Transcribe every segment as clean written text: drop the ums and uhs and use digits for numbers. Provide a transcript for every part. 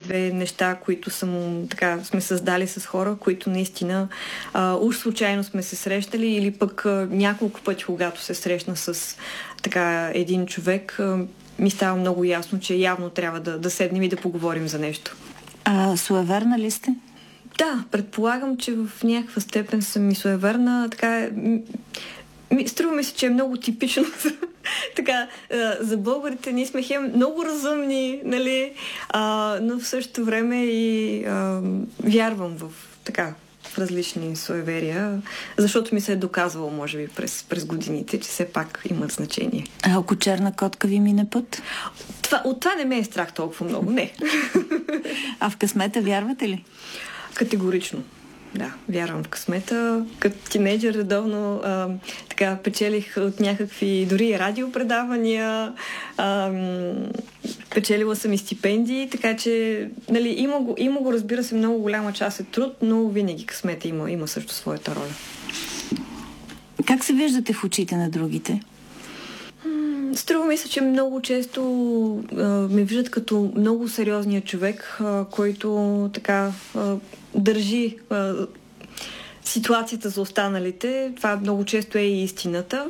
две неща, които така, сме създали с хора, които наистина уж случайно сме се срещали или пък няколко пъти, когато се срещна с така един човек, ми става много ясно, че явно трябва да седнем и да поговорим за нещо. Суеверна ли сте? Да, предполагам, че в някаква степен съм и суеверна. Така, струва ми се, че е много типично така, за българите. Ние сме много разумни, нали? Но в същото време и вярвам в различни суеверия, защото ми се е доказвало, може би, през годините, че все пак имат значение. А ако черна котка ви мине път? От това не ме е страх толкова много, не. А в късмета вярвате ли? Категорично. Да, вярвам в късмета. Като тинейджър редовно печелих от някакви дори радиопредавания, печелила съм и стипендии, така че нали, има го, разбира се, много голяма част е труд, но винаги късмета има също своята роля. Как се виждате в очите на другите? Струва ми се, че много често ме виждат като много сериозния човек, който така държи ситуацията за останалите. Това много често е и истината.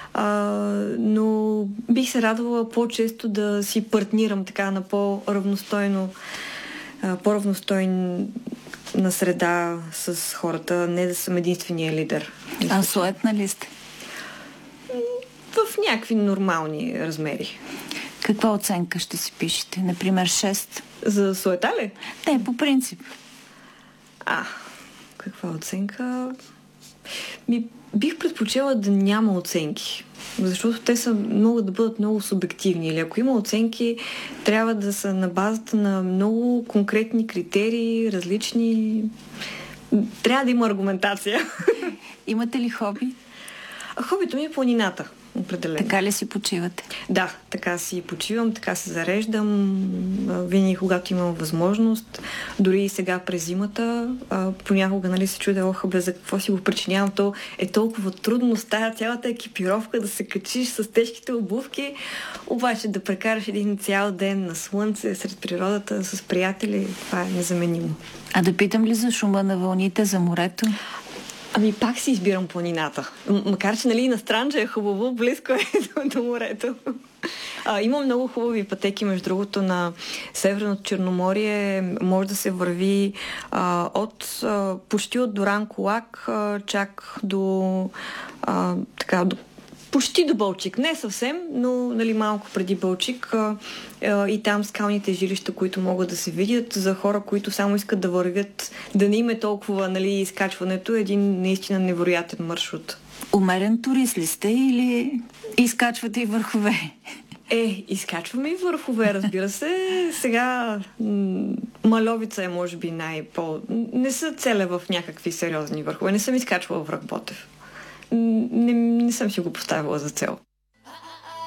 Но бих се радвала по-често да си партнирам така на по-равностойна среда с хората, не да съм единствения лидер. А суетна ли сте? В някакви нормални размери. Каква оценка ще си пишете? Например 6? За суета ли? Не, по принцип. Каква оценка? Бих предпочела да няма оценки, защото те могат да бъдат много субективни. Или ако има оценки, трябва да са на базата на много конкретни критерии, различни. Трябва да има аргументация. Имате ли хоби? Хобито ми е планината. Определено. Така ли си почивате? Да, така си почивам, така се зареждам, винаги когато имам възможност, дори и сега през зимата, понякога нали, се чудя, за какво си го причинявам, то е толкова трудно с тая цялата екипировка да се качиш с тежките обувки, обаче да прекараш един цял ден на слънце, сред природата, с приятели, това е незаменимо. А да питам ли за шума на вълните, за морето? Пак си избирам планината. Макар, че нали, на Странджа е хубаво, близко е до морето. Има много хубави пътеки, между другото, на Северното Черноморие. Може да се върви почти от Дуранкулак, чак до почти до Бълчик. Не съвсем, но нали, малко преди Бълчик. И там скалните жилища, които могат да се видят за хора, които само искат да вървят, да не им е толкова нали, изкачването, един наистина невероятен маршрут. Умерен турист ли сте или изкачвате и върхове? Изкачваме и върхове, разбира се. Сега Маловица е, може би, не са целя в някакви сериозни върхове. Не съм изкачвала връх Ботев. Не съм си го поставила за цел.